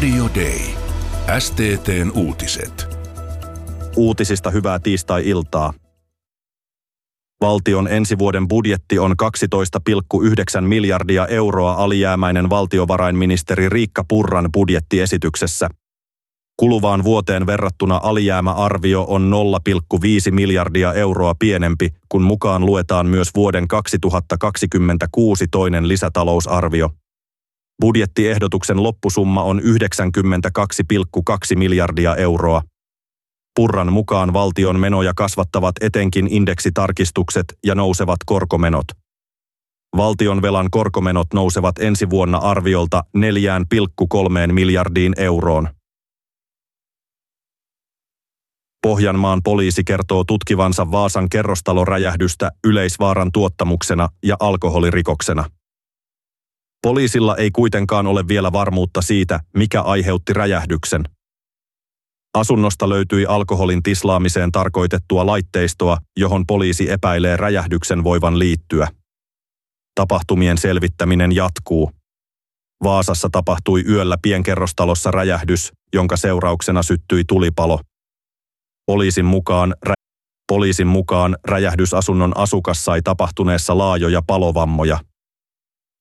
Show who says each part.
Speaker 1: Radio Day. STT:n uutiset.
Speaker 2: Uutisista hyvää tiistai-iltaa. Valtion ensi vuoden budjetti on 12,9 miljardia euroa alijäämäinen valtiovarainministeri Riikka Purran budjettiesityksessä. Kuluvaan vuoteen verrattuna alijäämäarvio on 0,5 miljardia euroa pienempi, kun mukaan luetaan myös vuoden 2026 toinen lisätalousarvio. Budjettiehdotuksen loppusumma on 92,2 miljardia euroa. Purran mukaan valtion menoja kasvattavat etenkin indeksitarkistukset ja nousevat korkomenot. Valtion velan korkomenot nousevat ensi vuonna arviolta 4,3 miljardiin euroon. Pohjanmaan poliisi kertoo tutkivansa Vaasan kerrostaloräjähdystä yleisvaaran tuottamuksena ja alkoholirikoksena. Poliisilla ei kuitenkaan ole vielä varmuutta siitä, mikä aiheutti räjähdyksen. Asunnosta löytyi alkoholin tislaamiseen tarkoitettua laitteistoa, johon poliisi epäilee räjähdyksen voivan liittyä. Tapahtumien selvittäminen jatkuu. Vaasassa tapahtui yöllä pienkerrostalossa räjähdys, jonka seurauksena syttyi tulipalo. Poliisin mukaan räjähdysasunnon asukas sai tapahtuneessa laajoja palovammoja.